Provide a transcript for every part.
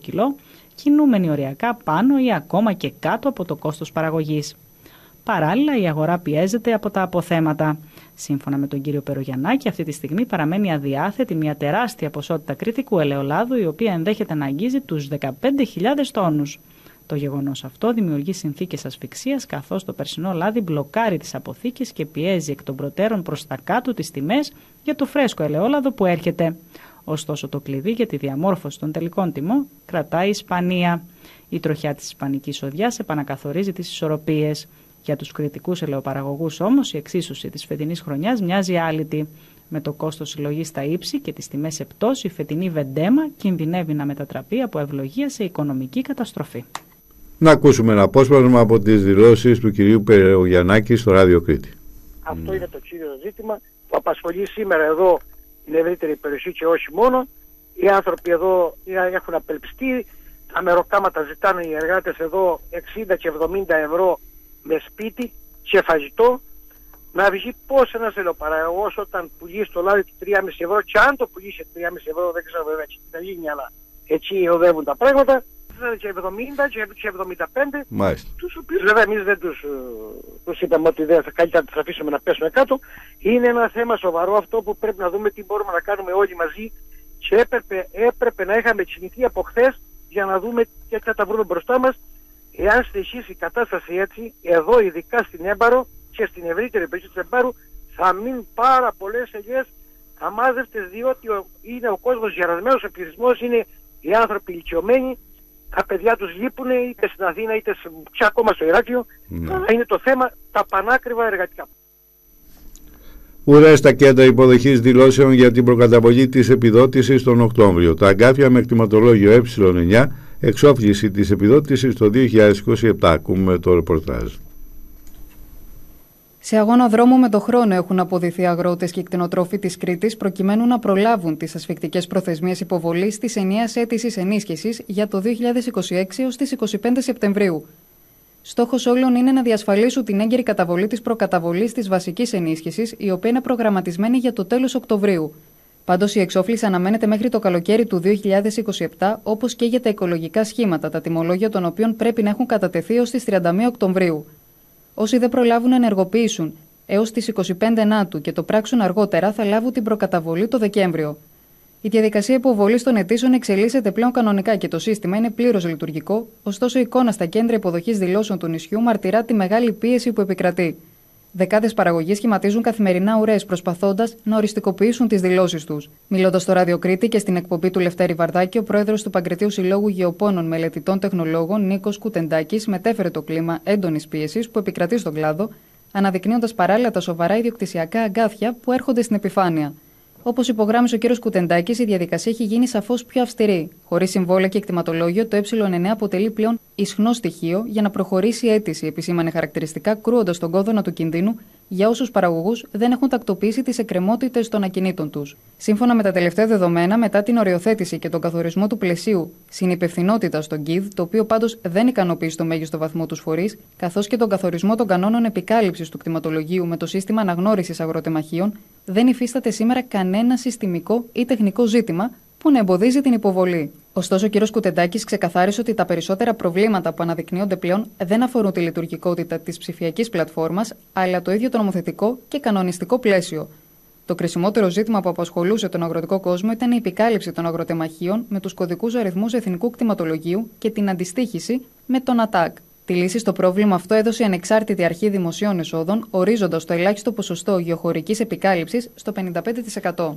κιλό, κινούμενοι οριακά πάνω ή ακόμα και κάτω από το κόστος παραγωγής. Παράλληλα, η αγορά πιέζεται από τα αποθέματα. Σύμφωνα με τον κύριο Περογιαννάκη, αυτή τη στιγμή παραμένει αδιάθετη μια τεράστια ποσότητα κρητικού ελαιολάδου, η οποία ενδέχεται να αγγίζει τους 15.000 τόνους. Το γεγονός αυτό δημιουργεί συνθήκες ασφυξίας, καθώς το περσινό λάδι μπλοκάρει τις αποθήκες και πιέζει εκ των προτέρων προς τα κάτω τις τιμές για το φρέσκο ελαιόλαδο που έρχεται. Ωστόσο, το κλειδί για τη διαμόρφωση των τελικών τιμών κρατάει η Ισπανία. Η τροχιά της ισπανικής οδιάς επανακαθορίζει τις ισορροπίες. Για τους κρητικούς ελαιοπαραγωγούς όμως, η εξίσωση της φετινής χρονιάς μοιάζει άλυτη. Με το κόστος συλλογής στα ύψη και τις τιμές σε πτώση, η φετινή βεντέμα κινδυνεύει να μετατραπεί από ευλογία σε οικονομική καταστροφή. Να ακούσουμε ένα απόσπασμα από τις δηλώσεις του κυρίου Περογιαννάκη στο Ράδιο Κρήτη. Αυτό είναι το κύριο ζήτημα που απασχολεί σήμερα εδώ την ευρύτερη περιοχή και όχι μόνο. Οι άνθρωποι εδώ έχουν απελπιστεί, τα μεροκάματα ζητάνε οι εργάτες εδώ 60 και 70 ευρώ με σπίτι και φαγητό. Να βγει πώς ένας ελαιοπαραγωγός όταν πουλήσει το λάδι του 3,5 ευρώ, και αν το πουλήσει 3,5 ευρώ δεν ξέρω βέβαια τι θα γίνει, αλλά έτσι οδεύουν τα πράγματα, και 70 και 75, Μάλιστα. τους οποίους βέβαια εμείς δεν τους είπαμε ότι δεν θα καλύτερα τους αφήσουμε να πέσουμε κάτω. Είναι ένα θέμα σοβαρό αυτό που πρέπει να δούμε τι μπορούμε να κάνουμε όλοι μαζί, και έπρεπε να είχαμε κινηθεί από χθες για να δούμε τι θα τα βρούμε μπροστά μας. Εάν συνεχίσει η κατάσταση έτσι, εδώ ειδικά στην Έμπαρο και στην ευρύτερη περιοχή της Εμπάρου, θα μείνουν πάρα πολλές ελιές αμάζευτες, διότι είναι ο κόσμος γερασμένος, ο πληθυσμός, είναι οι άνθρωποι ηλικιωμένοι, τα παιδιά τους λείπουν είτε στην Αθήνα είτε και ακόμα στο Ηράκλειο, αλλά είναι το θέμα τα πανάκριβα εργατικά. Ουρές στα κέντρα υποδοχής δηλώσεων για την προκαταβολή της επιδότησης τον Οκτώβριο. Τα αγκάθια με κτηματολόγιο Ε9, εξόφληση της επιδότησης το 2027. Ακούμε το ρεπορτάζ. Σε αγώνα δρόμου με το χρόνο έχουν αποδηθεί αγρότες και κτηνοτρόφοι της Κρήτης προκειμένου να προλάβουν τις ασφικτικές προθεσμίες υποβολής της ενιαίας αίτησης ενίσχυσης για το 2026 έως τις 25 Σεπτεμβρίου. Στόχος όλων είναι να διασφαλίσουν την έγκαιρη καταβολή της προκαταβολής της βασικής ενίσχυσης, η οποία είναι προγραμματισμένη για το τέλος Οκτωβρίου. Πάντως, η εξόφληση αναμένεται μέχρι το καλοκαίρι του 2027, όπως και για τα οικολογικά σχήματα, τα τιμολόγια των οποίων πρέπει να έχουν κατατεθεί έως τις 31 Οκτωβρίου. Όσοι δεν προλάβουν να ενεργοποιήσουν έως τις 25 Νάτου και το πράξουν αργότερα, θα λάβουν την προκαταβολή το Δεκέμβριο. Η διαδικασία υποβολής των αιτήσεων εξελίσσεται πλέον κανονικά και το σύστημα είναι πλήρως λειτουργικό, ωστόσο η εικόνα στα κέντρα υποδοχής δηλώσεων του νησιού μαρτυρά τη μεγάλη πίεση που επικρατεί. Δεκάδες παραγωγοί σχηματίζουν καθημερινά ουρές, προσπαθώντας να οριστικοποιήσουν τις δηλώσεις τους. Μιλώντας στο Ράδιο Κρήτη και στην εκπομπή του Λευτέρη Βαρδάκη, ο πρόεδρος του Παγκρατίου Συλλόγου Γεωπόνων Μελετητών Τεχνολόγων, Νίκος Κουτεντάκης, μετέφερε το κλίμα έντονης πίεσης που επικρατεί στον κλάδο, αναδεικνύοντας παράλληλα τα σοβαρά ιδιοκτησιακά αγκάθια που έρχονται στην επιφάνεια. Όπως υπογράμμισε ο κ. Κουτεντάκης, η διαδικασία έχει γίνει σαφώς πιο αυστηρή. Χωρίς συμβόλαια και εκτιματολόγιο, το Ε9 αποτελεί πλέον ισχνό στοιχείο για να προχωρήσει η αίτηση, επισήμανε χαρακτηριστικά, κρούοντας τον κόδωνα του κινδύνου για όσους παραγωγούς δεν έχουν τακτοποιήσει τις εκκρεμότητες των ακινήτων τους. Σύμφωνα με τα τελευταία δεδομένα, μετά την οριοθέτηση και τον καθορισμό του πλαισίου συνυπευθυνότητας στον ΚΙΔ, το οποίο πάντως δεν ικανοποιεί στο μέγιστο βαθμό τους φορείς, καθώς και τον καθορισμό των κανόνων επικάλυψης του κτηματολογίου με το σύστημα αναγνώρισης αγροτεμαχίων, δεν υφίσταται σήμερα κανένα συστημικό ή τεχνικό ζήτημα που να εμποδίζει την υποβολή. Ωστόσο, ο κ. Κουτεντάκης ξεκαθάρισε ότι τα περισσότερα προβλήματα που αναδεικνύονται πλέον δεν αφορούν τη λειτουργικότητα της ψηφιακής πλατφόρμας, αλλά το ίδιο το νομοθετικό και κανονιστικό πλαίσιο. Το κρισιμότερο ζήτημα που απασχολούσε τον αγροτικό κόσμο ήταν η επικάλυψη των αγροτεμαχίων με τους κωδικούς αριθμούς εθνικού κτηματολογίου και την αντιστοίχηση με τον ΑΤΑΚ. Τη λύση στο πρόβλημα αυτό έδωσε η Ανεξάρτητη Αρχή Δημοσίων Εσόδων, ορίζοντας το ελάχιστο ποσοστό γεωχωρικής επικάλυψης στο 55%.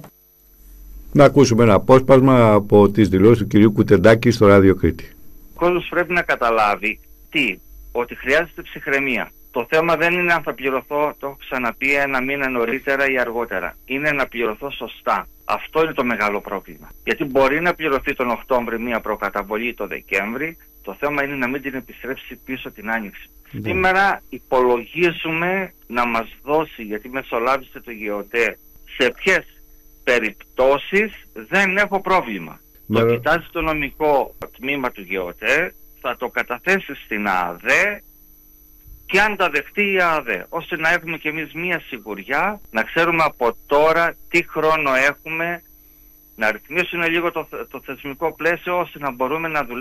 Να ακούσουμε ένα απόσπασμα από τις δηλώσεις του κυρίου Κουτεντάκη στο Ράδιο Κρήτη. Ο κόσμος πρέπει να καταλάβει ότι χρειάζεται ψυχραιμία. Το θέμα δεν είναι αν θα πληρωθώ, το έχω ξαναπεί, ένα μήνα νωρίτερα ή αργότερα. Είναι να πληρωθώ σωστά. Αυτό είναι το μεγάλο πρόβλημα. Γιατί μπορεί να πληρωθεί τον Οκτώβρη μία προκαταβολή το Δεκέμβρη, το θέμα είναι να μην την επιστρέψει πίσω την Άνοιξη. Σήμερα υπολογίζουμε να μας δώσει, γιατί μεσολάβησε το ΓΕΟΤΕ, σε ποιες περιπτώσεις δεν έχω πρόβλημα. Το κοιτάζει το νομικό τμήμα του ΓΕΟΤΕ, θα το καταθέσει στην ΑΑΔΕ και αν τα δεχτεί η ΑΑΔΕ, ώστε να έχουμε κι εμείς μία σιγουριά, να ξέρουμε από τώρα τι χρόνο έχουμε, να ρυθμίσουν λίγο το θεσμικό πλαίσιο, ώστε να μπορούμε να δουλεύουμε